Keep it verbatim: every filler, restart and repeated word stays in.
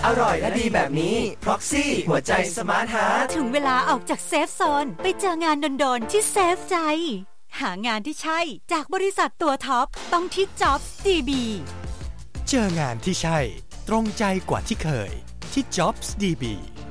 อร่อยและดีแบบนี้ Proxy หัวใจสมาร์ทฮาร์ทถึงเวลาออกจากเซฟโซนไปเจองานโดนๆที่เซฟใจหางานที่ใช่จากบริษัทตัวท็อปต้องที่ Jobs ดี บีเจองานที่ใช่ตรงใจกว่าที่เคยที่ Jobs ดี บี